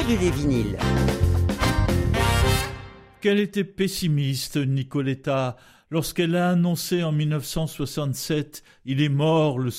Salut les vinyles. Qu'elle était pessimiste, Nicoletta, lorsqu'elle a annoncé en 1967 « Il est mort le soleil ».